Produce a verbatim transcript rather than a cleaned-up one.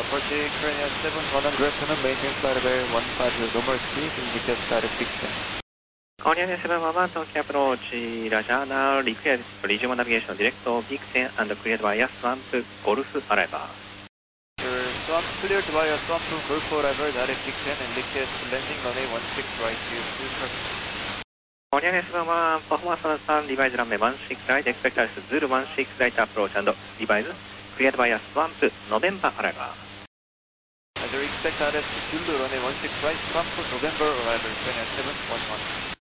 Porsche Korea seven one hundred to maintain flight level one five zero, no more speed, indicate status six ten. Korean seven one one, Tokyo approach, Raja, now required regional navigation direct to Big ten and cleared via Swamp Golf arrival. Swamp cleared via Swamp Golf arrival, direct Big ten, indicate landing runway one six right to two. Korean seven one, performance on sun, revise runway one six right, expect us zero one six right approach and revise, cleared via Swamp November arrival. As expect R S Zulu runway one six right, Swamp November arrival, Korean seven one one.